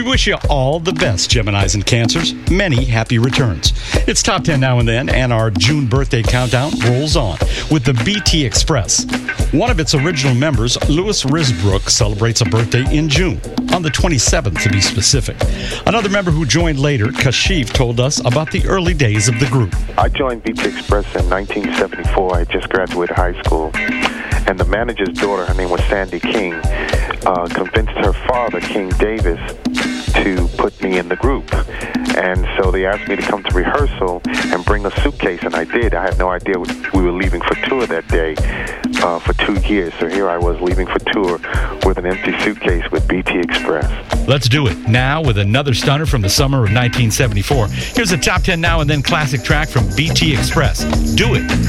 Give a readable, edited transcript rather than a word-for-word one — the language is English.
wish you all the best, Geminis and Cancers. Many happy returns. It's Top 10 Now and Then, and our June birthday countdown rolls on with the BT Express. One of its original members, Louis Risbrook, celebrates a birthday in June, on the 27th to be specific. Another member who joined later, Kashif, told us about the early days of the group. I joined BT Express in 1974. I just graduated high school. And the manager's daughter, her name was Sandy King, convinced her father, King Davis, to put me in the group. And so they asked me to come to rehearsal and bring a suitcase, and I did. I had no idea we were leaving for tour that day for 2 years. So here I was leaving for tour with an empty suitcase with BT Express. Let's do it now with another stunner from the summer of 1974. Here's a Top 10 Now and Then classic track from BT Express. Do It.